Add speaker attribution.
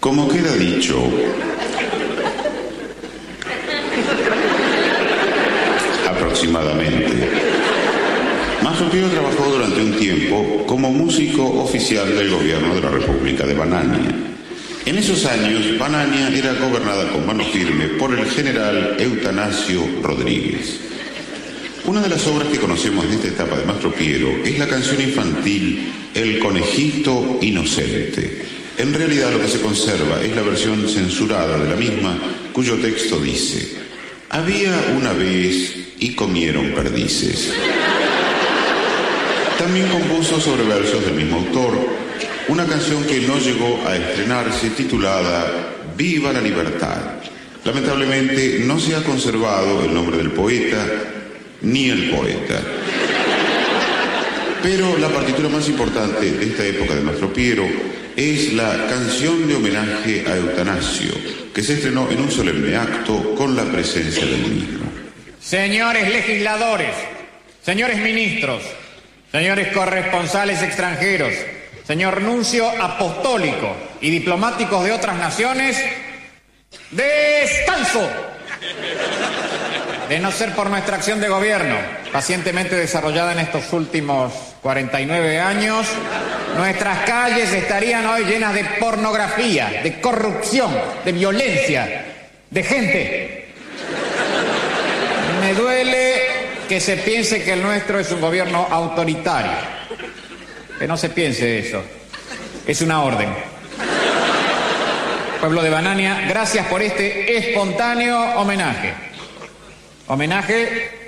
Speaker 1: Como queda dicho, aproximadamente, Mastro Piero trabajó durante un tiempo como músico oficial del gobierno de la República de Banania. En esos años, Banania era gobernada con mano firme por el general Eutanasio Rodríguez. Una de las obras que conocemos de esta etapa de Mastro Piero es la canción infantil El conejito inocente. En realidad lo que se conserva es la versión censurada de la misma, cuyo texto dice: había una vez y comieron perdices. También compuso sobre versos del mismo autor una canción que no llegó a estrenarse, titulada Viva la Libertad. Lamentablemente no se ha conservado el nombre del poeta ni el poeta. Pero la partitura más importante de esta época de Mastro Piero es la canción de homenaje a Eutanasio, que se estrenó en un solemne acto con la presencia del mismo.
Speaker 2: Señores legisladores, señores ministros, señores corresponsales extranjeros, señor nuncio apostólico y diplomáticos de otras naciones, ¡descanso! De no ser por nuestra acción de gobierno, pacientemente desarrollada en estos últimos 49 años, nuestras calles estarían hoy llenas de pornografía, de corrupción, de violencia, de gente. Me duele que se piense que el nuestro es un gobierno autoritario. Que no se piense eso. Es una orden. Pueblo de Banania, gracias por este espontáneo homenaje. Homenaje